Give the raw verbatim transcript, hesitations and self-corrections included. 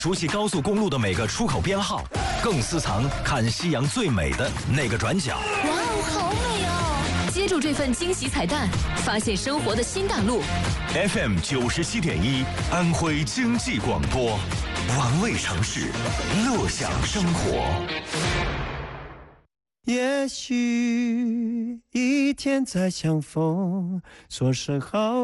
熟悉高速公路的每个出口编号，更私藏看夕阳最美的那个转角。 哇哦，好美哦！接住这份惊喜彩蛋，发现生活的新大陆。 F M 九十七点一，安徽经济广播，玩味城市，乐享生活。 也许一天再相逢，说声好。